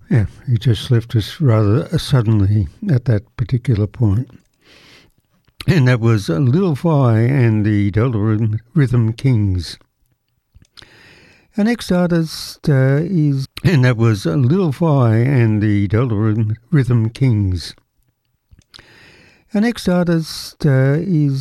Yeah, he just left us rather suddenly at that particular point. And that was Lil Fi and the Delta Rhythm Kings. Our next artist is... And that was Lil Fi and the Delta Rhythm Kings. Our next artist is...